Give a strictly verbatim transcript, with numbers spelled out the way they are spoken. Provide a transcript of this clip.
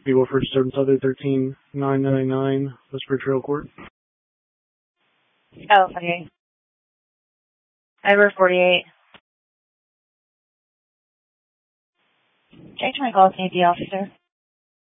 People for disturbance other thirteen nine ninety-nine, Westbridge Trail Court. Oh, okay. Over forty-eight. Check my call, safety officer.